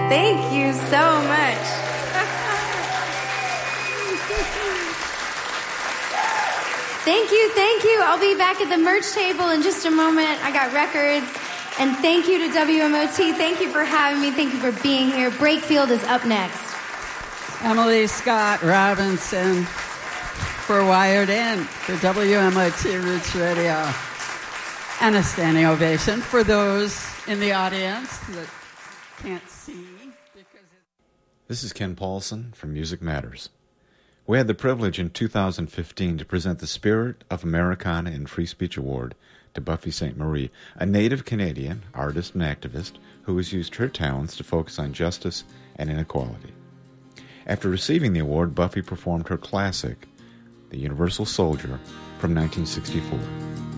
Thank you so much. Thank you. I'll be back at the merch table in just a moment. I got records. And thank you to WMOT. Thank you for having me. Thank you for being here. Brakefield is up next. Emily Scott Robinson for Wired In for WMOT Roots Radio. And a standing ovation for those in the audience that can't see. This is Ken Paulson from Music Matters. We had the privilege in 2015 to present the Spirit of Americana and Free Speech Award to Buffy Sainte-Marie, a native Canadian artist and activist who has used her talents to focus on justice and inequality. After receiving the award, Buffy performed her classic, The Universal Soldier, from 1964.